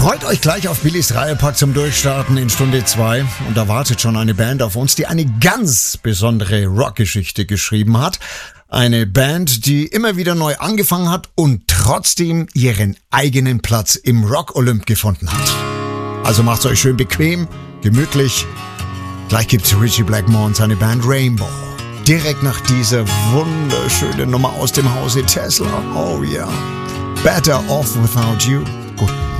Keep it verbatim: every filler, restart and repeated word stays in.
Freut euch gleich auf Billys Dreierpack zum Durchstarten in Stunde zwei. Und da wartet schon eine Band auf uns, die eine ganz besondere Rockgeschichte geschrieben hat. Eine Band, die immer wieder neu angefangen hat und trotzdem ihren eigenen Platz im Rock-Olymp gefunden hat. Also macht's euch schön bequem, gemütlich. Gleich gibt's Ritchie Blackmore und seine Band Rainbow. Direkt nach dieser wunderschönen Nummer aus dem Hause Tesla. Oh ja. Yeah. Better Off Without You. Gut.